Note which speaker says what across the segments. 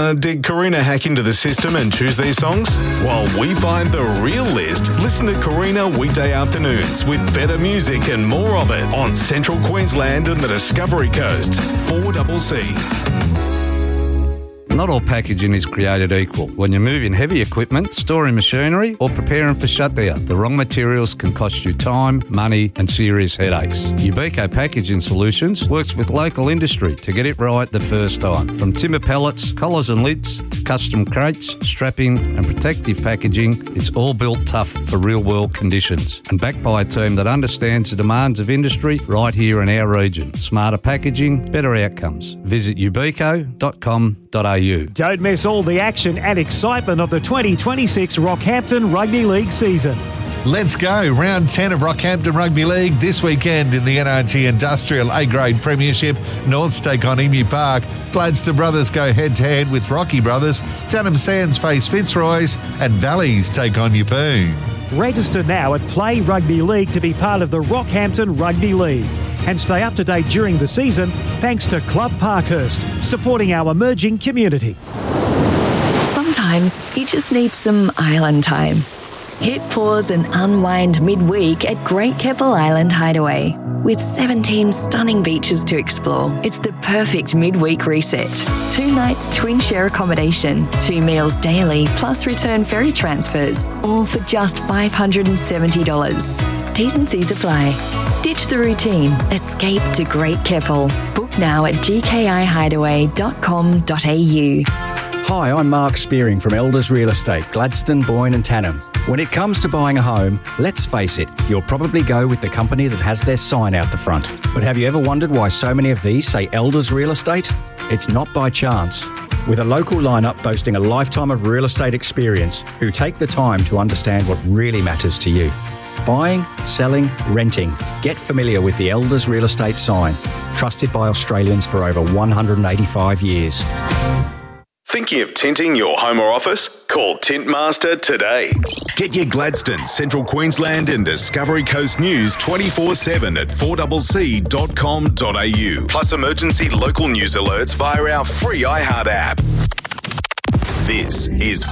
Speaker 1: Did Karina hack into the system and choose these songs? While we find the real list, listen to Karina weekday afternoons with better music and more of it on Central Queensland and the Discovery Coast. 4CC.
Speaker 2: Not all packaging is created equal. When you're moving heavy equipment, storing machinery, or preparing for shutdown, the wrong materials can cost you time, money, and serious headaches. Ubico Packaging Solutions works with local industry to get it right the first time. From timber pallets, collars and lids, custom crates, strapping, and protective packaging, it's all built tough for real-world conditions and backed by a team that understands the demands of industry right here in our region. Smarter packaging, better outcomes. Visit ubico.com.au.
Speaker 3: Don't miss all the action and excitement of the 2026 Rockhampton Rugby League season.
Speaker 4: Let's go. Round 10 of Rockhampton Rugby League this weekend in the NRG Industrial A-Grade Premiership. Norths take on Emu Park. Gladstone Brothers go head-to-head with Rocky Brothers. Denham Sands face Fitzroy's. And Valleys take on Yeppoon.
Speaker 3: Register now at Play Rugby League to be part of the Rockhampton Rugby League. And stay up to date during the season thanks to Club Parkhurst, supporting our emerging community.
Speaker 5: Sometimes you just need some island time. Hit pause and unwind midweek at Great Keppel Island Hideaway. With 17 stunning beaches to explore, it's the perfect midweek reset. 2 nights twin share accommodation, 2 meals daily, plus return ferry transfers, all for just $570. T's and C's apply. Ditch the routine. Escape to Great Keppel. Book now at gkihideaway.com.au.
Speaker 6: Hi, I'm Mark Spearing from Elders Real Estate, Gladstone, Boyne and Tanham. When it comes to buying a home, let's face it, you'll probably go with the company that has their sign out the front. But have you ever wondered why so many of these say Elders Real Estate? It's not by chance. With a local lineup boasting a lifetime of real estate experience who take the time to understand what really matters to you. Buying, selling, renting. Get familiar with the Elders Real Estate sign. Trusted by Australians for over 185 years.
Speaker 1: Thinking of tinting your home or office? Call Tintmaster today. Get your Gladstone, Central Queensland and Discovery Coast news 24/7 at 4CC.com.au. Plus emergency local news alerts via our free iHeart app. This is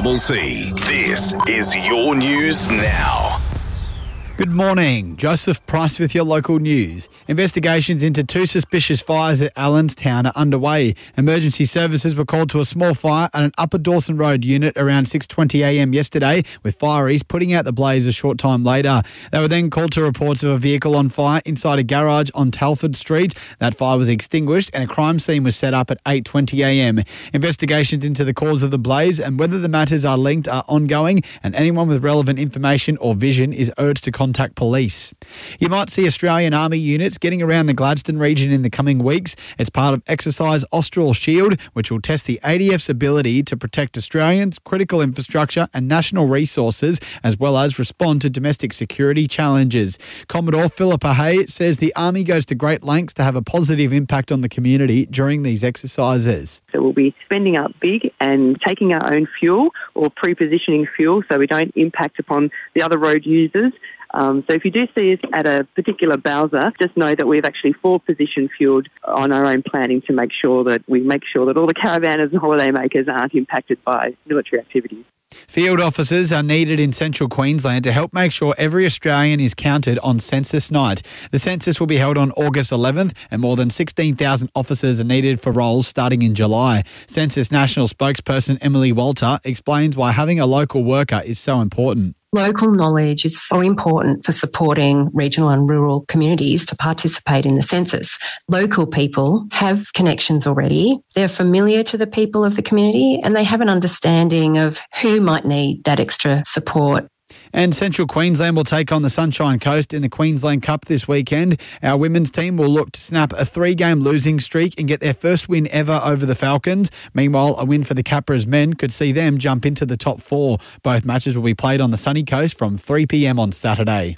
Speaker 1: 4CC. This is your news now.
Speaker 7: Good morning. Joseph Price with your local news. Investigations into 2 suspicious fires at Allenstown are underway. Emergency services were called to a small fire at an Upper Dawson Road unit around 6:20am yesterday, with fireys putting out the blaze a short time later. They were then called to reports of a vehicle on fire inside a garage on Telford Street. That fire was extinguished and a crime scene was set up at 8:20am. Investigations into the cause of the blaze and whether the matters are linked are ongoing, and anyone with relevant information or vision is urged to contact police. You might see Australian Army units getting around the Gladstone region in the coming weeks. It's part of Exercise Austral Shield, which will test the ADF's ability to protect Australians, critical infrastructure and national resources, as well as respond to domestic security challenges. Commodore Philippa Hay says the Army goes to great lengths to have a positive impact on the community during these exercises.
Speaker 8: So we'll be spending up big and taking our own fuel or pre-positioning fuel so we don't impact upon the other road users. So if you do see us at a particular Bowser, just know that we've actually position fueled on our own planning to make sure that all the caravanners and holidaymakers aren't impacted by military activities.
Speaker 7: Field officers are needed in Central Queensland to help make sure every Australian is counted on census night. The census will be held on August 11th and more than 16,000 officers are needed for roles starting in July. Census National spokesperson Emily Walter explains why having a local worker is so important.
Speaker 9: Local knowledge is so important for supporting regional and rural communities to participate in the census. Local people have connections already. They're familiar to the people of the community and they have an understanding of who might need that extra support.
Speaker 7: And Central Queensland will take on the Sunshine Coast in the Queensland Cup this weekend. Our women's team will look to snap a 3-game losing streak and get their first win ever over the Falcons. Meanwhile, a win for the Capras men could see them jump into the top 4. Both matches will be played on the sunny coast from 3pm on Saturday.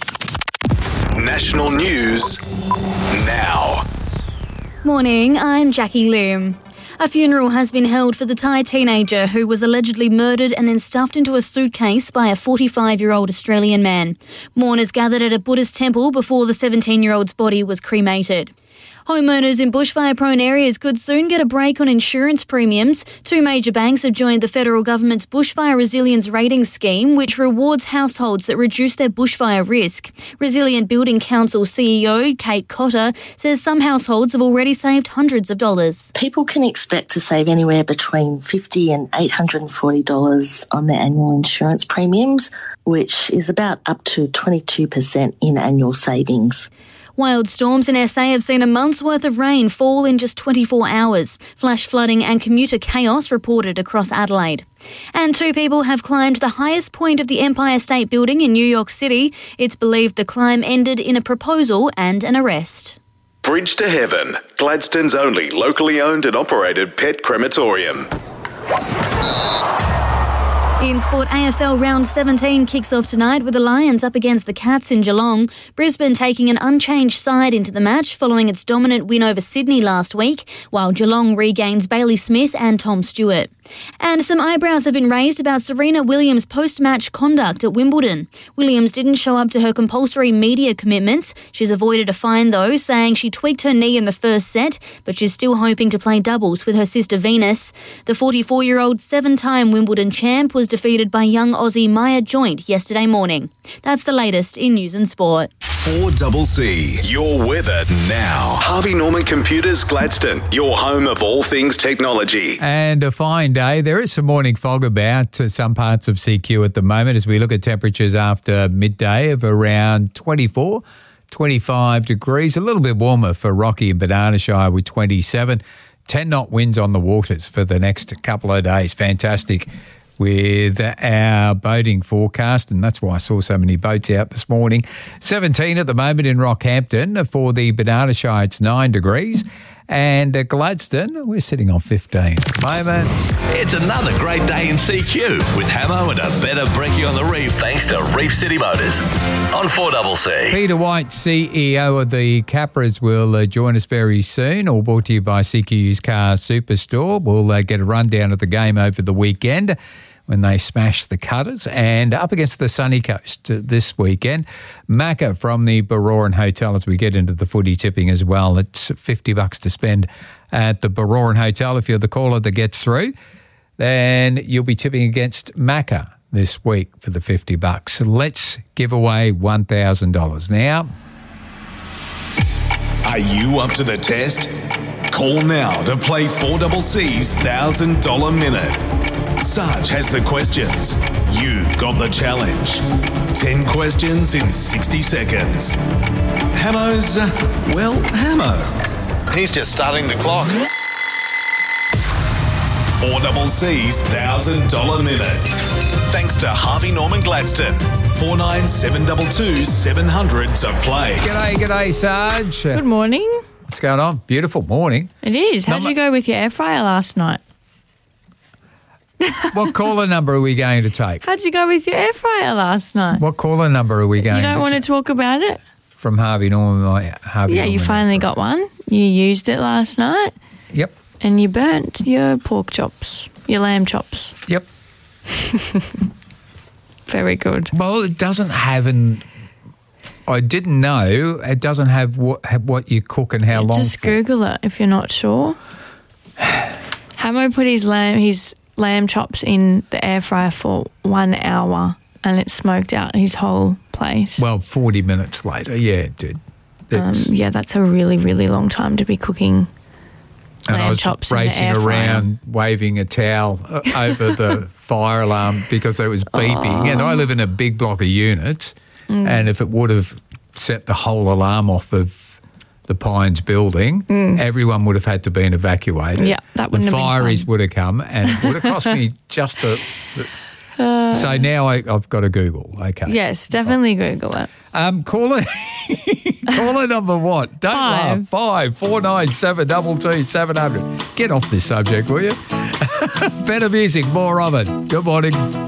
Speaker 1: National news now.
Speaker 10: Morning, I'm Jackie Loom. A funeral has been held for the Thai teenager who was allegedly murdered and then stuffed into a suitcase by a 45-year-old Australian man. Mourners gathered at a Buddhist temple before the 17-year-old's body was cremated. Homeowners in bushfire-prone areas could soon get a break on insurance premiums. 2 major banks have joined the federal government's Bushfire Resilience Rating Scheme, which rewards households that reduce their bushfire risk. Resilient Building Council CEO Kate Cotter says some households have already saved hundreds of dollars.
Speaker 11: People can expect to save anywhere between $50 and $840 on their annual insurance premiums, which is about up to 22% in annual savings.
Speaker 10: Wild storms in SA have seen a month's worth of rain fall in just 24 hours. Flash flooding and commuter chaos reported across Adelaide. And 2 people have climbed the highest point of the Empire State Building in New York City. It's believed the climb ended in a proposal and an arrest.
Speaker 1: Bridge to Heaven, Gladstone's only locally owned and operated pet crematorium.
Speaker 10: In sport, AFL round 17 kicks off tonight with the Lions up against the Cats in Geelong. Brisbane taking an unchanged side into the match following its dominant win over Sydney last week, while Geelong regains Bailey Smith and Tom Stewart. And some eyebrows have been raised about Serena Williams' post-match conduct at Wimbledon. Williams didn't show up to her compulsory media commitments. She's avoided a fine though, saying she tweaked her knee in the first set, but she's still hoping to play doubles with her sister Venus. The 44-year-old 7-time Wimbledon champ was defeated by young Aussie Maya Joint yesterday morning. That's the latest in news and sport.
Speaker 1: 4CC, your weather now. Harvey Norman Computers Gladstone, your home of all things technology.
Speaker 12: And a fine day. There is some morning fog about some parts of CQ at the moment as we look at temperatures after midday of around 24, 25 degrees. A little bit warmer for Rocky and Banana Shire with 27. 10-knot winds on the waters for the next couple of days. Fantastic with our boating forecast, and that's why I saw so many boats out this morning. 17 at the moment in Rockhampton. For the Banana Shire, it's 9 degrees. And at Gladstone, we're sitting on 15 at the moment.
Speaker 13: It's another great day in CQ with Hamo and a better brekkie on the reef thanks to Reef City Motors on 4CC.
Speaker 12: Peter White, CEO of the Capras, will join us very soon, all brought to you by CQ's Car Superstore. We'll get a rundown of the game over the weekend when they smashed the Cutters, and up against the sunny coast this weekend. Macca from the Baroran Hotel as we get into the footy tipping as well. It's $50 to spend at the Baroran Hotel. If you're the caller that gets through, then you'll be tipping against Macca this week for the $50. So let's give away $1,000 now.
Speaker 1: Are you up to the test? Call now to play 4CC's $1,000 minute. Sarge has the questions. You've got the challenge. 10 questions in 60 seconds. Hamo's, Hamo. He's just starting the clock. 4CC's $1,000 minute. Thanks to Harvey Norman Gladstone. 49722 700 to play.
Speaker 12: G'day, Sarge.
Speaker 14: Good morning.
Speaker 12: What's going on? Beautiful morning.
Speaker 14: It is. How'd you go with your air fryer last night?
Speaker 12: What caller number are we going to take?
Speaker 14: How'd you go with your air fryer last night?
Speaker 12: What caller number are we going to take?
Speaker 14: You don't want to talk about it?
Speaker 12: From Harvey Norman.
Speaker 14: Yeah, you finally got one. You used it last night.
Speaker 12: Yep.
Speaker 14: And you burnt your pork chops, your lamb chops.
Speaker 12: Yep.
Speaker 14: Very good.
Speaker 12: Well, it doesn't have I didn't know it doesn't have what you cook and how long.
Speaker 14: Just Google it if you're not sure. Hamo put his lamb chops in the air fryer for 1 hour and it smoked out his whole place.
Speaker 12: Well, 40 minutes later, yeah, it did.
Speaker 14: Yeah, that's a really, really long time to be cooking lamb chops in the air fryer. And I was racing around
Speaker 12: waving a towel over the fire alarm because it was beeping. And I live in a big block of units, and if it would have set the whole alarm off of the Pines building, everyone would have had to been evacuated.
Speaker 14: Yeah, that wouldn't have been fun.
Speaker 12: The fireys would have come and it would have cost me just so now I've got to Google. Okay.
Speaker 14: Yes, definitely Google it.
Speaker 12: Caller number what? Don't laugh. 549 222 700. Get off this subject, will you? Better music, more of it. Good morning.